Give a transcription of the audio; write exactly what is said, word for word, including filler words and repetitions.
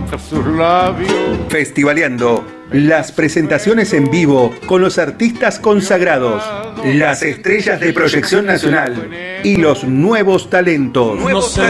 sus labios. Festivaleando, las presentaciones en vivo con los artistas consagrados, las estrellas de proyección nacional y los nuevos talentos. No sé